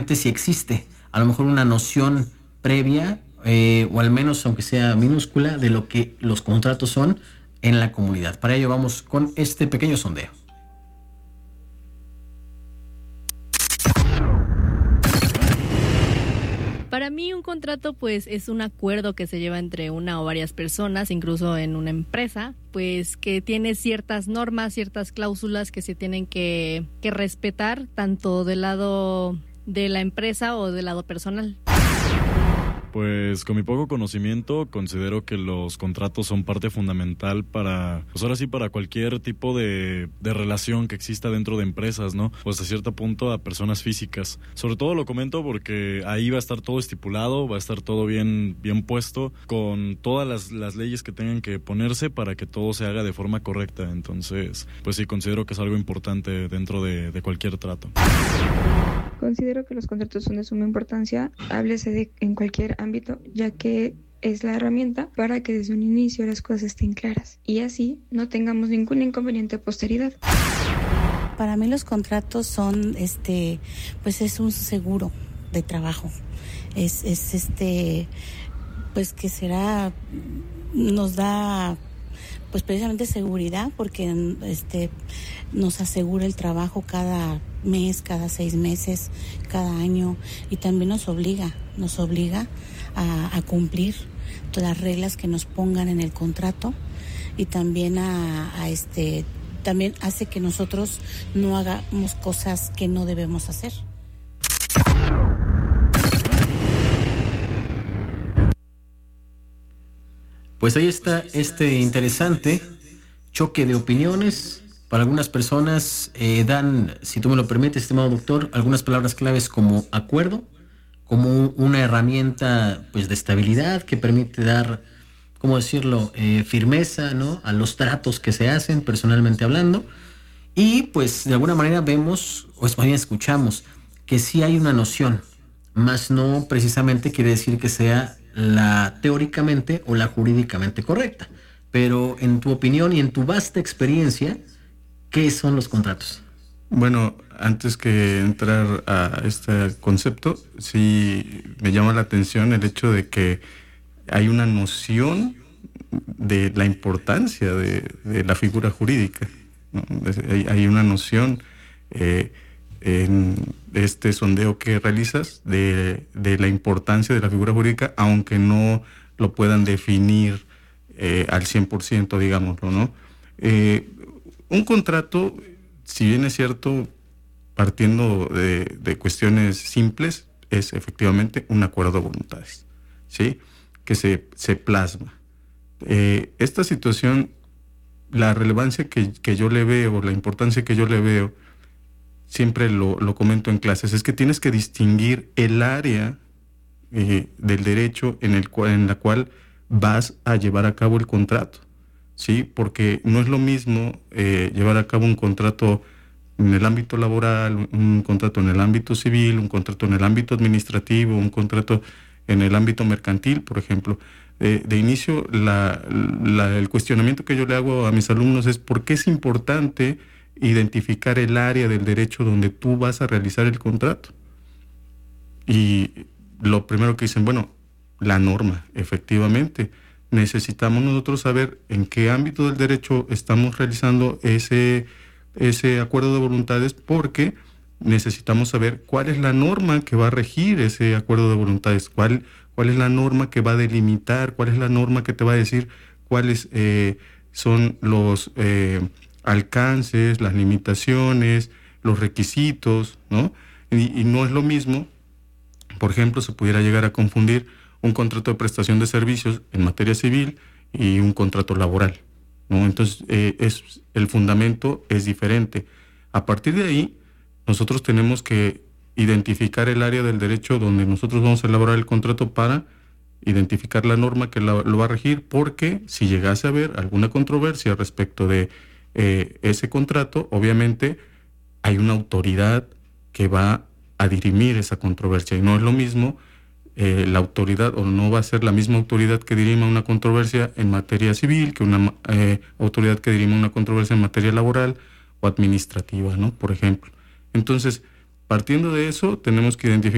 precisamente si existe a lo mejor una noción previa, o al menos aunque sea minúscula, de lo que los contratos son en la comunidad. Para ello vamos con este pequeño sondeo. Para mí un contrato pues es un acuerdo que se lleva entre una o varias personas, incluso en una empresa, pues que tiene ciertas normas, ciertas cláusulas que se tienen que respetar tanto del lado de la empresa o del lado personal. Pues con mi poco conocimiento considero que los contratos son parte fundamental para, pues ahora sí, para cualquier tipo de relación que exista dentro de empresas, ¿no? Pues a cierto punto a personas físicas. Sobre todo lo comento porque ahí va a estar todo estipulado, va a estar todo bien puesto, con todas las leyes que tengan que ponerse para que todo se haga de forma correcta. Entonces, pues sí, considero que es algo importante dentro de cualquier trato. Considero que los contratos son de suma importancia, háblese en cualquier ámbito, ya que es la herramienta para que desde un inicio las cosas estén claras y así no tengamos ningún inconveniente a posteridad. Para mí los contratos son, pues es un seguro de trabajo, es pues que nos da pues precisamente seguridad porque nos asegura el trabajo cada mes, cada 6 meses, cada año y también nos obliga a cumplir todas las reglas que nos pongan en el contrato y también también hace que nosotros no hagamos cosas que no debemos hacer. Pues ahí está este interesante choque de opiniones. Para algunas personas dan, si tú me lo permites, estimado doctor, algunas palabras claves como acuerdo, como una herramienta pues de estabilidad que permite dar, ¿cómo decirlo?, firmeza, ¿no?, a los tratos que se hacen, personalmente hablando. Y pues de alguna manera vemos, o más bien escuchamos, que sí hay una noción, más no precisamente quiere decir que sea la teóricamente o la jurídicamente correcta. Pero en tu opinión y en tu vasta experiencia, ¿qué son los contratos? Bueno, antes que entrar a este concepto, sí me llama la atención el hecho de que hay una noción de la importancia de la figura jurídica, ¿no? Hay una noción en este sondeo que realizas de la importancia de la figura jurídica, aunque no lo puedan definir al 100%, digámoslo, ¿no? Un contrato, si bien es cierto, partiendo de cuestiones simples, es efectivamente un acuerdo de voluntades, ¿sí?, que se plasma. Esta situación, la relevancia que yo le veo, la importancia que yo le veo, siempre lo comento en clases, es que tienes que distinguir el área del derecho en la cual vas a llevar a cabo el contrato, ¿sí? Porque no es lo mismo llevar a cabo un contrato en el ámbito laboral, un contrato en el ámbito civil, un contrato en el ámbito administrativo, un contrato en el ámbito mercantil, por ejemplo. De inicio, el cuestionamiento que yo le hago a mis alumnos es ¿por qué es importante identificar el área del derecho donde tú vas a realizar el contrato? Y lo primero que dicen, bueno, la norma, efectivamente. Necesitamos nosotros saber en qué ámbito del derecho estamos realizando ese acuerdo de voluntades, porque necesitamos saber cuál es la norma que va a regir ese acuerdo de voluntades, cuál es la norma que va a delimitar, cuál es la norma que te va a decir cuáles son los alcances, las limitaciones, los requisitos, ¿no? Y no es lo mismo, por ejemplo, se pudiera llegar a confundir un contrato de prestación de servicios en materia civil y un contrato laboral, ¿no? Entonces, el fundamento es diferente. A partir de ahí, nosotros tenemos que identificar el área del derecho donde nosotros vamos a elaborar el contrato para identificar la norma que lo va a regir, porque si llegase a haber alguna controversia respecto de ese contrato, obviamente hay una autoridad que va a dirimir esa controversia, y no es lo mismo la autoridad, o no va a ser la misma autoridad que dirima una controversia en materia civil que una autoridad que dirima una controversia en materia laboral o administrativa, ¿no?, por ejemplo. Entonces, partiendo de eso, tenemos que identificar